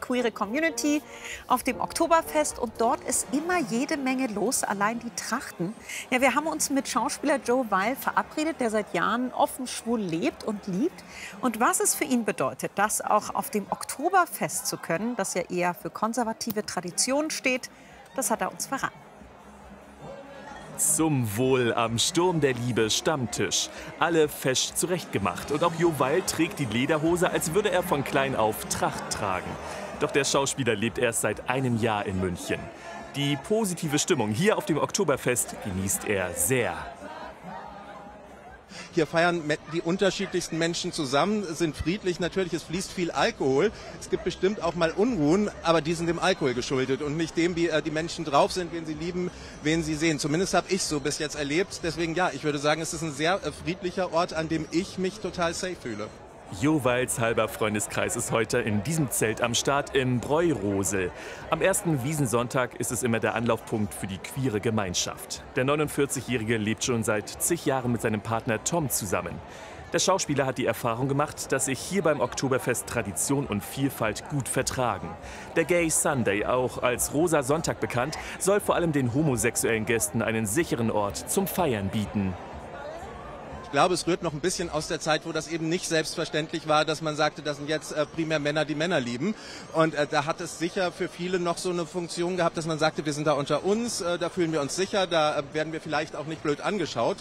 queere Community auf dem Oktoberfest. Und dort ist immer jede Menge los, allein die Trachten. Ja, wir haben uns mit Schauspieler Joe Weil verabredet, der seit Jahren offen schwul lebt und liebt. Und was es für ihn bedeutet, das auch auf dem Oktoberfest zu können, das ja eher für konservative Traditionen steht, das hat er uns verraten. Zum Wohl am Sturm der Liebe Stammtisch. Alle fesch zurechtgemacht. Und auch Joe Weil trägt die Lederhose, als würde er von klein auf Tracht tragen. Doch der Schauspieler lebt erst seit einem Jahr in München. Die positive Stimmung hier auf dem Oktoberfest genießt er sehr. Hier feiern die unterschiedlichsten Menschen zusammen, sind friedlich. Natürlich, es fließt viel Alkohol. Es gibt bestimmt auch mal Unruhen, aber die sind dem Alkohol geschuldet und nicht dem, wie die Menschen drauf sind, wen sie lieben, wen sie sehen. Zumindest habe ich so bis jetzt erlebt. Deswegen ja, ich würde sagen, es ist ein sehr friedlicher Ort, an dem ich mich total safe fühle. Joe Weils halber Freundeskreis ist heute in diesem Zelt am Start im Bräurosel. Am ersten Wiesnsonntag ist es immer der Anlaufpunkt für die queere Gemeinschaft. Der 49-Jährige lebt schon seit zig Jahren mit seinem Partner Tom zusammen. Der Schauspieler hat die Erfahrung gemacht, dass sich hier beim Oktoberfest Tradition und Vielfalt gut vertragen. Der Gay Sunday, auch als Rosa Sonntag bekannt, soll vor allem den homosexuellen Gästen einen sicheren Ort zum Feiern bieten. Ich glaube, es rührt noch ein bisschen aus der Zeit, wo das eben nicht selbstverständlich war, dass man sagte, das sind jetzt primär Männer, die Männer lieben. Und da hat es sicher für viele noch so eine Funktion gehabt, dass man sagte, wir sind da unter uns, da fühlen wir uns sicher, da werden wir vielleicht auch nicht blöd angeschaut.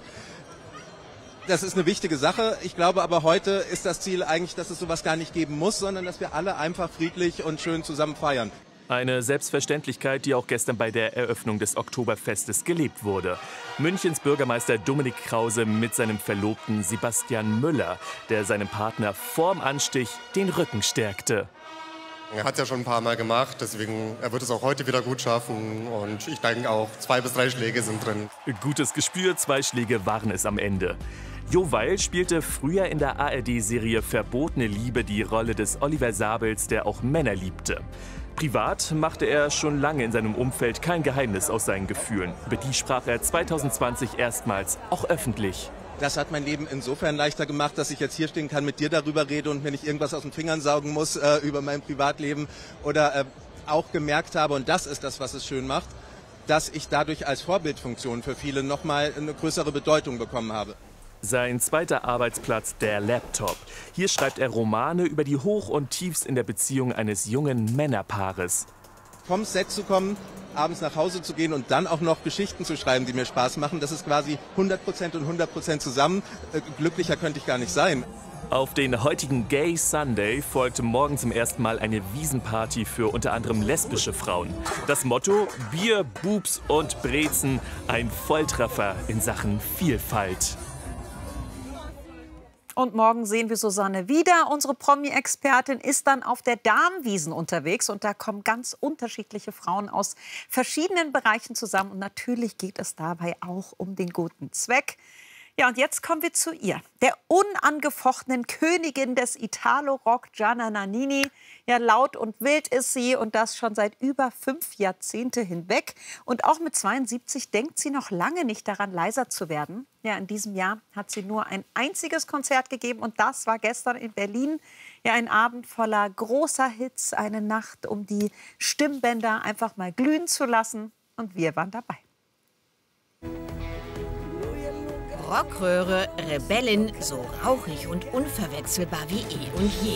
Das ist eine wichtige Sache. Ich glaube aber, heute ist das Ziel eigentlich, dass es sowas gar nicht geben muss, sondern dass wir alle einfach friedlich und schön zusammen feiern. Eine Selbstverständlichkeit, die auch gestern bei der Eröffnung des Oktoberfestes gelebt wurde. Münchens Bürgermeister Dominik Krause mit seinem Verlobten Sebastian Müller, der seinem Partner vorm Anstich den Rücken stärkte. Er hat es ja schon ein paar Mal gemacht, deswegen er wird es auch heute wieder gut schaffen. Und ich denke auch, 2 bis 3 Schläge sind drin. Gutes Gespür, 2 Schläge waren es am Ende. Joe Weil spielte früher in der ARD-Serie Verbotene Liebe die Rolle des Oliver Sabels, der auch Männer liebte. Privat machte er schon lange in seinem Umfeld kein Geheimnis aus seinen Gefühlen. Über die sprach er 2020 erstmals auch öffentlich. Das hat mein Leben insofern leichter gemacht, dass ich jetzt hier stehen kann, mit dir darüber rede und mir nicht irgendwas aus den Fingern saugen muss über mein Privatleben. Oder auch gemerkt habe, und das ist das, was es schön macht, dass ich dadurch als Vorbildfunktion für viele nochmal eine größere Bedeutung bekommen habe. Sein zweiter Arbeitsplatz, der Laptop. Hier schreibt er Romane über die Hoch- und Tiefs in der Beziehung eines jungen Männerpaares. Vom Set zu kommen, abends nach Hause zu gehen und dann auch noch Geschichten zu schreiben, die mir Spaß machen, das ist quasi 100% und 100% zusammen. Glücklicher könnte ich gar nicht sein. Auf den heutigen Gay Sunday folgte morgen zum ersten Mal eine Wiesenparty für unter anderem lesbische Frauen. Das Motto: Bier, Boobs und Brezen, ein Volltreffer in Sachen Vielfalt. Und morgen sehen wir Susanne wieder. Unsere Promi-Expertin ist dann auf der Darmwiesen unterwegs. Und da kommen ganz unterschiedliche Frauen aus verschiedenen Bereichen zusammen. Und natürlich geht es dabei auch um den guten Zweck. Ja, und jetzt kommen wir zu ihr, der unangefochtenen Königin des Italo-Rock, Gianna Nannini. Ja, laut und wild ist sie und das schon seit über 5 Jahrzehnte hinweg. Und auch mit 72 denkt sie noch lange nicht daran, leiser zu werden. Ja, in diesem Jahr hat sie nur ein einziges Konzert gegeben und das war gestern in Berlin. Ja, ein Abend voller großer Hits, eine Nacht, um die Stimmbänder einfach mal glühen zu lassen. Und wir waren dabei. Rockröhre, Rebellin, so rauchig und unverwechselbar wie eh und je.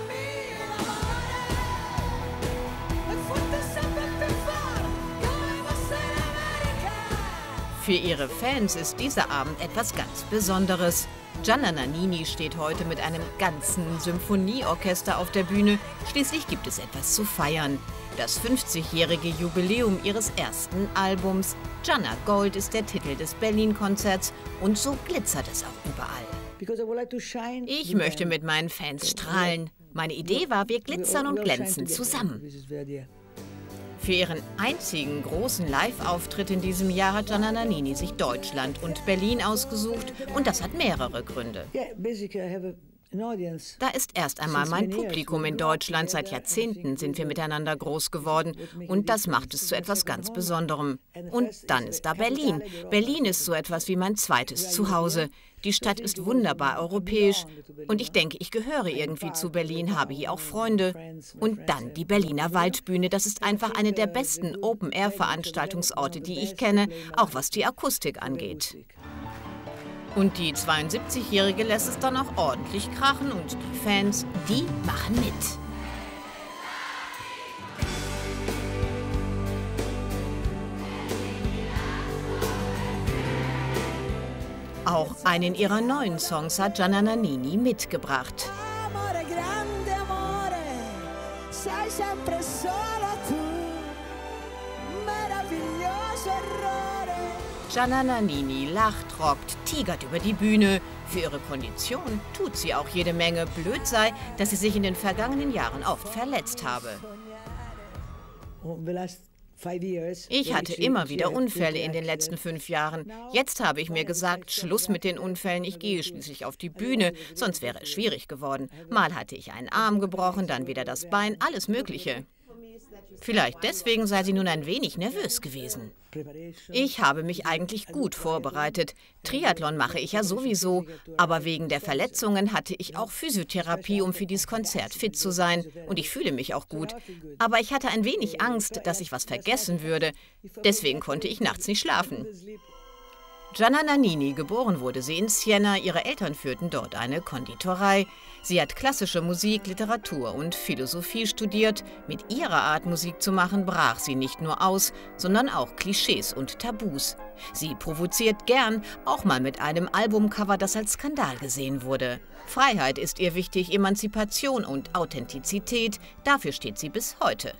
Für ihre Fans ist dieser Abend etwas ganz Besonderes. Gianna Nannini steht heute mit einem ganzen Symphonieorchester auf der Bühne. Schließlich gibt es etwas zu feiern. Das 50-jährige Jubiläum ihres ersten Albums. Gianna Gold ist der Titel des Berlin-Konzerts und so glitzert es auch überall. Ich möchte mit meinen Fans strahlen. Meine Idee war, wir glitzern und glänzen zusammen. Für ihren einzigen großen Live-Auftritt in diesem Jahr hat Gianna Nannini sich Deutschland und Berlin ausgesucht. Und das hat mehrere Gründe. Da ist erst einmal mein Publikum in Deutschland. Seit Jahrzehnten sind wir miteinander groß geworden und das macht es zu etwas ganz Besonderem. Und dann ist da Berlin. Berlin ist so etwas wie mein zweites Zuhause. Die Stadt ist wunderbar europäisch und ich denke, ich gehöre irgendwie zu Berlin, habe hier auch Freunde. Und dann die Berliner Waldbühne, das ist einfach eine der besten Open-Air-Veranstaltungsorte, die ich kenne, auch was die Akustik angeht. Und die 72-Jährige lässt es dann auch ordentlich krachen und die Fans, die machen mit. Auch einen ihrer neuen Songs hat Gianna Nannini mitgebracht. Gianna Nannini lacht, rockt, tigert über die Bühne. Für ihre Kondition tut sie auch jede Menge. Blöd sei, dass sie sich in den vergangenen Jahren oft verletzt habe. Ich hatte immer wieder Unfälle in den letzten 5 Jahren. Jetzt habe ich mir gesagt, Schluss mit den Unfällen, ich gehe schließlich auf die Bühne, sonst wäre es schwierig geworden. Mal hatte ich einen Arm gebrochen, dann wieder das Bein, alles Mögliche. Vielleicht deswegen sei sie nun ein wenig nervös gewesen. Ich habe mich eigentlich gut vorbereitet. Triathlon mache ich ja sowieso, aber wegen der Verletzungen hatte ich auch Physiotherapie, um für dieses Konzert fit zu sein. Und ich fühle mich auch gut. Aber ich hatte ein wenig Angst, dass ich was vergessen würde. Deswegen konnte ich nachts nicht schlafen. Gianna Nannini, geboren wurde sie in Siena, ihre Eltern führten dort eine Konditorei. Sie hat klassische Musik, Literatur und Philosophie studiert. Mit ihrer Art Musik zu machen, brach sie nicht nur aus, sondern auch Klischees und Tabus. Sie provoziert gern, auch mal mit einem Albumcover, das als Skandal gesehen wurde. Freiheit ist ihr wichtig, Emanzipation und Authentizität, dafür steht sie bis heute.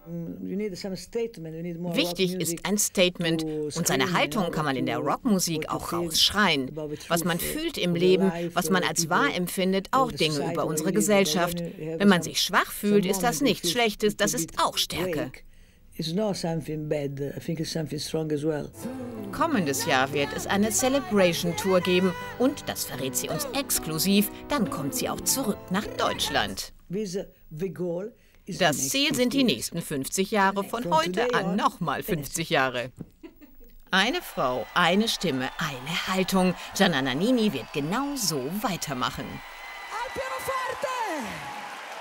Wichtig ist ein Statement und seine Haltung kann man in der Rockmusik auch rausschreien. Was man fühlt im Leben, was man als wahr empfindet, auch Dinge über unsere Gesellschaft. Wenn man sich schwach fühlt, ist das nichts Schlechtes, das ist auch Stärke. Kommendes Jahr wird es eine Celebration-Tour geben und, das verrät sie uns exklusiv, dann kommt sie auch zurück nach Deutschland. Das Ziel sind die nächsten 50 Jahre, von heute an nochmal 50 Jahre. Eine Frau, eine Stimme, eine Haltung. Gianna Nannini wird genau so weitermachen.